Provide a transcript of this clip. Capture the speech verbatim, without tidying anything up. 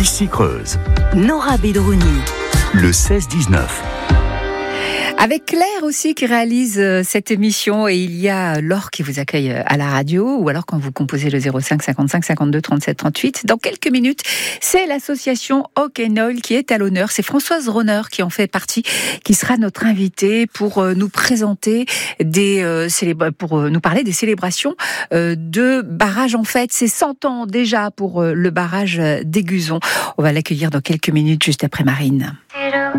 Lucie-Creuse. Nora Bedrouni. Le seize dix-neuf. Avec Claire aussi qui réalise cette émission, et il y a Laure qui vous accueille à la radio, ou alors quand vous composez le zéro cinq cinquante-cinq cinquante-deux trente-sept trente-huit. Dans quelques minutes, c'est l'association Hawk and Oil qui est à l'honneur. C'est Françoise Ronner qui en fait partie, qui sera notre invitée pour nous présenter des euh, célébra- pour nous parler des célébrations euh, de barrage. En fait, c'est cent ans déjà pour euh, le barrage d'Aiguzon. On va l'accueillir dans quelques minutes, juste après Marine.